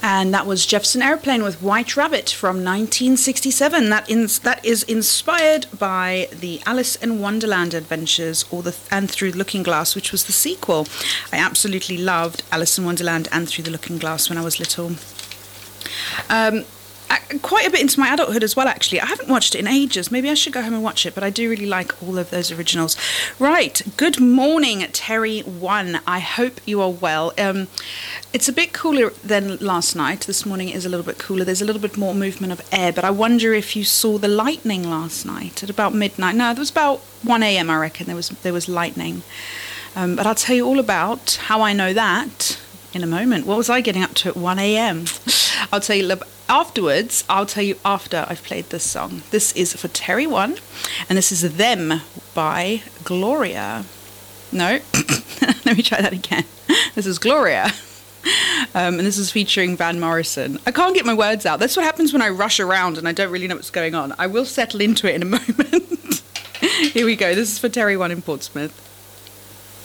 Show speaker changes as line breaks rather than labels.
And that was Jefferson Airplane with White Rabbit from 1967. That is inspired by the Alice in Wonderland adventures, and Through the Looking Glass, which was the sequel. I absolutely loved Alice in Wonderland and Through the Looking Glass when I was little. Quite a bit into my adulthood as well, actually. I haven't watched it in ages. Maybe I should go home and watch it, but I do really like all of those originals. Right, good morning, Terry One. I hope you are well. It's a bit cooler than last night. This morning is a little bit cooler. There's a little bit more movement of air, but I wonder if you saw the lightning last night at about midnight. No, it was about 1 a.m., I reckon, there was lightning. But I'll tell you all about how I know that in a moment. What was I getting up to at 1 a.m.? I'll tell you afterwards. I'll tell you after I've played this song. This is for Terry One, and this is Them by Gloria. No, let me try that again. This is Gloria. And this is featuring Van Morrison. I can't get my words out. That's what happens when I rush around and I don't really know what's going on. I will settle into it in a moment. Here we go. This is for Terry One in Portsmouth.